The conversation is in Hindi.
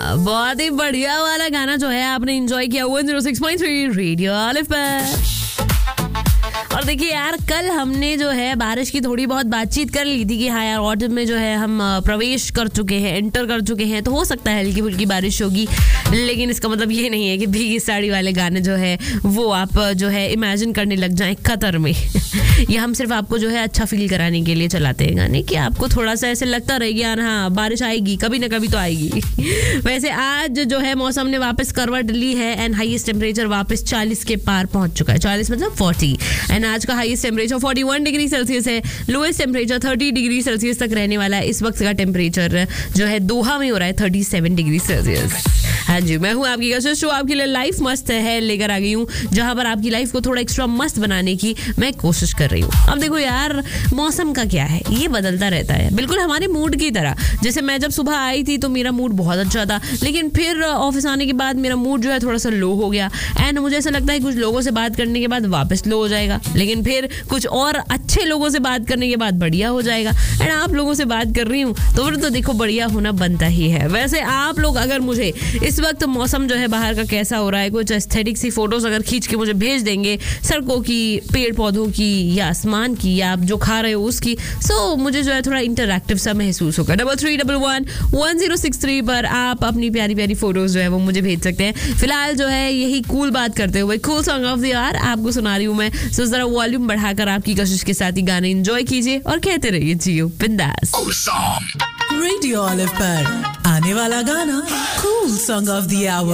बहुत ही बढ़िया वाला गाना जो है आपने एंजॉय किया 106.3 रेडियो ऑलिव पर। और देखिए यार, कल हमने जो है बारिश की थोड़ी बहुत बातचीत कर ली थी कि हाँ यार ऑटम में जो है हम प्रवेश कर चुके हैं, एंटर कर चुके हैं, तो हो सकता है हल्की फुल्की बारिश होगी। लेकिन इसका मतलब ये नहीं है कि भीगी साड़ी वाले गाने जो है वो आप जो है इमेजिन करने लग जाएं कतर में। ये हम सिर्फ आपको जो है अच्छा फील कराने के लिए चलाते हैं गाने, कि आपको थोड़ा सा ऐसे लगता रहेगा यार हाँ बारिश आएगी, कभी ना कभी तो आएगी। वैसे आज जो है मौसम ने वापस करवट ली है एंड हाईएस्ट टेम्परेचर वापस 40 के पार पहुंच चुका है। 40 मतलब 40। एंड आज का हाईएस्ट टेम्परेचर 41 डिग्री सेल्सियस है। लोएस्ट टेम्परेचर 30 डिग्री सेल्सियस तक रहने वाला है। इस वक्त का टेम्परेचर जो है दोहा में हो रहा है 37 डिग्री सेल्सियस। हाँ जी, मैं हूँ आपकी कशिश, आपके लिए लाइफ मस्त है लेकर आ गई हूँ, जहाँ पर आपकी लाइफ को थोड़ा एक्स्ट्रा मस्त बनाने की मैं कोशिश कर रही हूँ। अब देखो यार, मौसम का क्या है, ये बदलता रहता है बिल्कुल हमारे मूड की तरह। जैसे मैं जब सुबह आई थी तो मेरा मूड बहुत अच्छा था, लेकिन फिर ऑफिस आने के बाद मेरा मूड जो है थोड़ा सा लो हो गया। एंड मुझे ऐसा लगता है कुछ लोगों से बात करने के बाद वापस लो हो जाएगा, लेकिन फिर कुछ और अच्छे लोगों से बात करने के बाद बढ़िया हो जाएगा। एंड आप लोगों से बात कर रही हूँ तो फिर तो देखो बढ़िया होना बनता ही है। वैसे आप लोग अगर मुझे इस वक्त मौसम जो है बाहर का कैसा हो रहा है, कुछ एस्थेटिक सी फोटोज अगर खींच के मुझे भेज देंगे, सड़कों की, पेड़ पौधों की, या आसमान की, या आप जो खा रहे हो उसकी, सो मुझे जो है थोड़ा इंटरैक्टिव सा महसूस होगा। 33111063 पर आप अपनी प्यारी प्यारी फोटोज जो है वो मुझे भेज सकते हैं। फिलहाल जो है यही कूल बात करते हुए cool song of the year आपको सुना रही हूँ मैं। सो जरा वॉल्यूम बढ़ाकर आपकी कशिश के साथ ही गाने एंजॉय कीजिए और कहते रहिए जियो बिंदास। रेडियो ऑलिव पर आने वाला गाना cool song of the our.